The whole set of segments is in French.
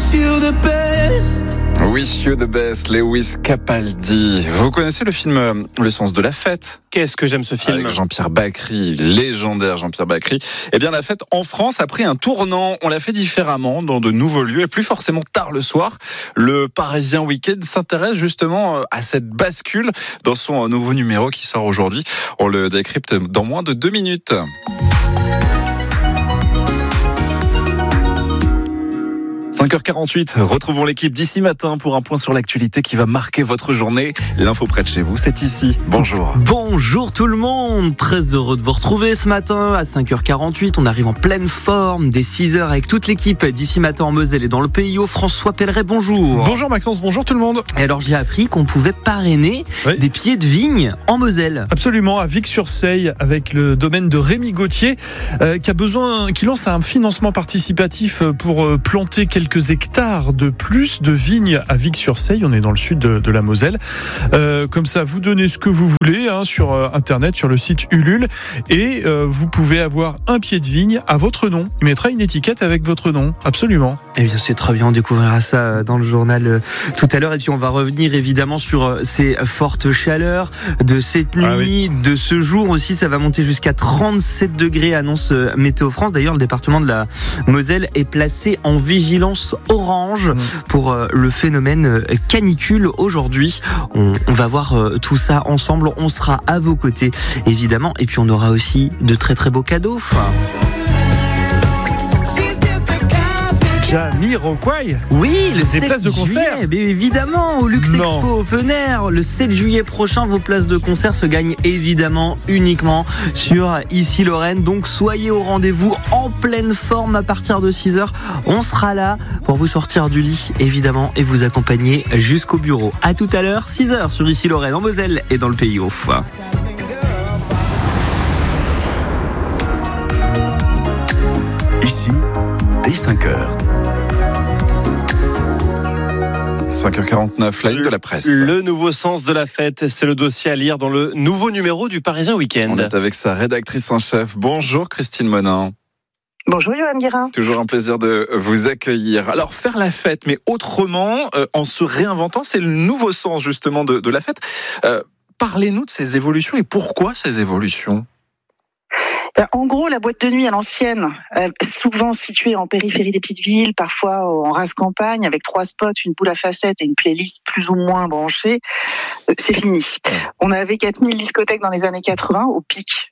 Wish you the best, Lewis Capaldi. Vous connaissez le film Le sens de la fête? Qu'est-ce que j'aime ce film. Avec Jean-Pierre Bacri, légendaire Jean-Pierre Bacri. Eh bien, la fête en France a pris un tournant. On l'a fait différemment, dans de nouveaux lieux, et plus forcément tard le soir. Le Parisien Week-end s'intéresse justement à cette bascule dans son nouveau numéro qui sort aujourd'hui. On le décrypte dans moins de 2 minutes. 5h48, retrouvons l'équipe d'ici matin pour un point sur l'actualité qui va marquer votre journée. L'info près de chez vous, c'est ici. Bonjour. Bonjour tout le monde, très heureux de vous retrouver ce matin à 5h48. On arrive en pleine forme dès 6h avec toute l'équipe d'ici matin en Moselle et dans le pays. François Pelleret, bonjour. Bonjour Maxence, bonjour tout le monde. Et alors j'ai appris qu'on pouvait parrainer des pieds de vigne en Moselle. Absolument, à Vic-sur-Seille avec le domaine de Rémi Gauthier qui lance un financement participatif pour planter quelques hectares de plus de vignes à Vic-sur-Seille. On est dans le sud de la Moselle. Comme ça, vous donnez ce que vous voulez sur Internet, sur le site Ulule, et vous pouvez avoir un pied de vigne à votre nom. Il mettra une étiquette avec votre nom, absolument. Eh bien, c'est très bien, on découvrira ça dans le journal tout à l'heure. Et puis, on va revenir évidemment sur ces fortes chaleurs de cette nuit, de ce jour aussi. Ça va monter jusqu'à 37 degrés, annonce Météo France. D'ailleurs, le département de la Moselle est placé en vigilance orange pour le phénomène canicule aujourd'hui. On va voir tout ça ensemble. On sera à vos côtés, évidemment. Et puis, on aura aussi de très très beaux cadeaux. Jamiroquai. Oui, le 7 places de concert. juillet, mais évidemment, au Luxe Expo Open Air, le 7 juillet prochain, vos places de concert se gagnent évidemment uniquement sur Ici Lorraine. Donc soyez au rendez-vous en pleine forme à partir de 6h. On sera là pour vous sortir du lit, évidemment, et vous accompagner jusqu'au bureau. À tout à l'heure, 6h sur Ici Lorraine en Moselle et dans le pays Haut. Ici, dès 5h. 5h49, la une de la presse. Le nouveau sens de la fête, c'est le dossier à lire dans le nouveau numéro du Parisien Week-end. On est avec sa rédactrice en chef. Bonjour Christine Monin. Bonjour Johan Guérin. Toujours un plaisir de vous accueillir. Alors faire la fête, mais autrement, en se réinventant, c'est le nouveau sens justement de la fête. Parlez-nous de ces évolutions et pourquoi ces évolutions ? En gros, la boîte de nuit à l'ancienne, souvent située en périphérie des petites villes, parfois en race campagne, avec 3 spots, une boule à facettes et une playlist plus ou moins branchée, c'est fini. On avait 4000 discothèques dans les années 80, au pic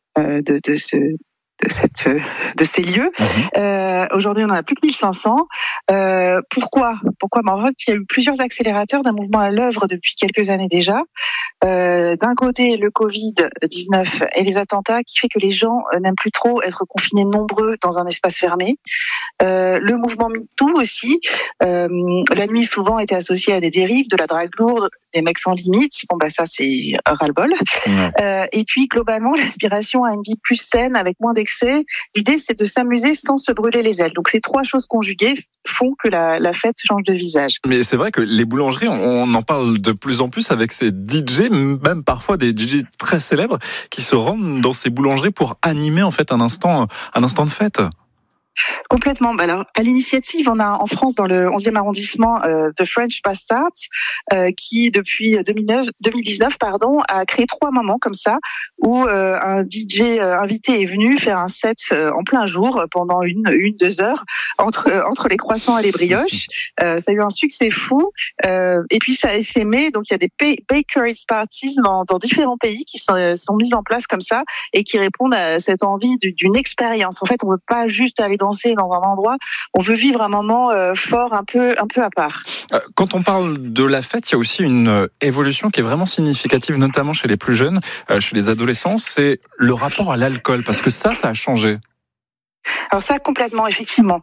de ces lieux. Aujourd'hui, on en a plus que 1500. Pourquoi En fait, il y a eu plusieurs accélérateurs d'un mouvement à l'œuvre depuis quelques années déjà. D'un côté, le Covid-19 et les attentats qui fait que les gens n'aiment plus trop être confinés nombreux dans un espace fermé. Le mouvement MeToo aussi. La nuit souvent était associée à des dérives, de la drague lourde, des mecs sans limite. Ça c'est ras-le-bol. Et puis globalement, l'aspiration à une vie plus saine avec moins d'excès. L'idée c'est de s'amuser sans se brûler les ailes. Donc ces 3 choses conjuguées font que la fête change de visage. Mais c'est vrai que les boulangeries, on en parle de plus en plus avec ces DJ, même parfois des DJ très célèbres qui se rendent dans ces boulangeries pour animer en fait un instant de fête. Complètement. Alors, à l'initiative, on a en France, dans le 11e arrondissement, The French Bastards, qui depuis 2019, a créé 3 moments comme ça, où un DJ invité est venu faire un set en plein jour pendant 2 heures entre les croissants et les brioches. Ça a eu un succès fou. Et puis ça a essaimé. Donc il y a des bakeries parties dans différents pays qui sont mises en place comme ça et qui répondent à cette envie d'une expérience. En fait, on veut pas juste aller danser dans un endroit, on veut vivre un moment fort, un peu à part. Quand on parle de la fête, il y a aussi une évolution qui est vraiment significative, notamment chez les plus jeunes, chez les adolescents, c'est le rapport à l'alcool, parce que ça a changé. Alors ça, complètement, effectivement.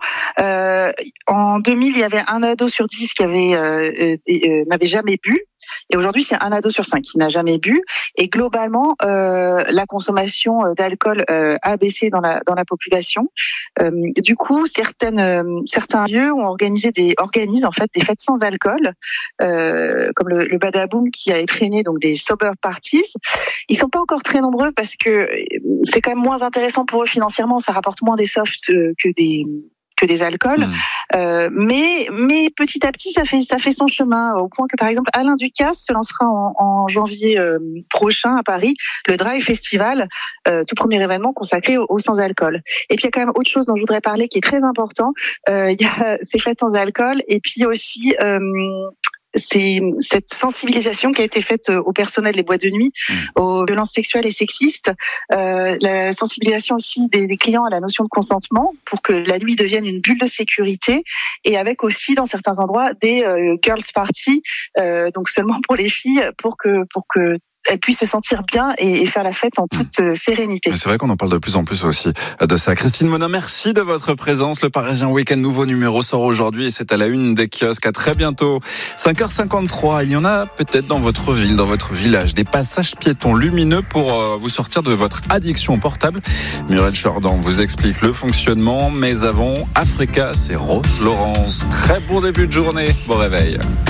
En 2000, il y avait 1 ado sur 10 qui n'avait jamais bu. Et aujourd'hui, c'est 1 ado sur 5 qui n'a jamais bu. Et globalement, la consommation d'alcool a baissé dans la population. Du coup, certains lieux organisent en fait des fêtes sans alcool, comme le Badaboom qui a entraîné donc des sober parties. Ils sont pas encore très nombreux parce que c'est quand même moins intéressant pour eux financièrement. Ça rapporte moins des softs que que des alcools. Mais petit à petit, ça fait son chemin, au point que par exemple Alain Ducasse se lancera en janvier prochain à Paris, le Drive Festival, tout premier événement consacré au sans-alcool. Et puis il y a quand même autre chose dont je voudrais parler qui est très important. Il y a ces fêtes sans alcool et puis aussi c'est cette sensibilisation qui a été faite au personnel des boîtes de nuit, aux violences sexuelles et sexistes, la sensibilisation aussi des clients à la notion de consentement pour que la nuit devienne une bulle de sécurité, et avec aussi dans certains endroits des girls party, donc seulement pour les filles, pour que elles puissent se sentir bien et faire la fête en toute sérénité. C'est vrai qu'on en parle de plus en plus aussi de ça. Christine Monin, merci de votre présence. Le Parisien Week-end, nouveau numéro sort aujourd'hui et c'est à la une des kiosques. À très bientôt. 5h53, il y en a peut-être dans votre ville, dans votre village, des passages piétons lumineux pour vous sortir de votre addiction portable. Muriel Jordan vous explique le fonctionnement, mais avant, Africa, c'est Rose Laurence. Très bon début de journée. Bon réveil.